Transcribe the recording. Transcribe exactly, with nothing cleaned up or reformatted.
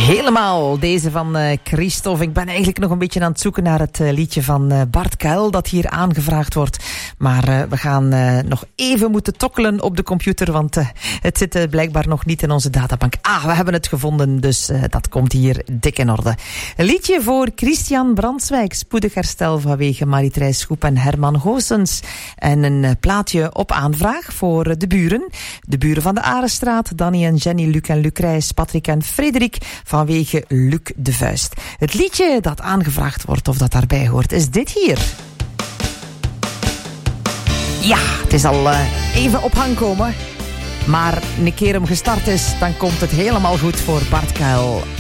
Helemaal, deze van uh, Christophe. Ik ben eigenlijk nog een beetje aan het zoeken naar het uh, liedje van uh, Bart Kuil dat hier aangevraagd wordt. Maar uh, we gaan uh, nog even moeten tokkelen op de computer, want uh, het zit uh, blijkbaar nog niet in onze databank. Ah, we hebben het gevonden, dus uh, dat komt hier dik in orde. Een liedje voor Christian Brandswijk, spoedig herstel vanwege Marie-Thrijs Schoep en Herman Goossens. En een uh, plaatje op aanvraag voor uh, de buren. De buren van de Arenstraat, Danny en Jenny, Luc en Lucrijs, Patrick en Frederik, vanwege Luc de Vuist. Het liedje dat aangevraagd wordt of dat daarbij hoort is dit hier. Ja, het is al uh, even op hang komen. Maar een keer hem gestart is, dan komt het helemaal goed voor Bart Kuil.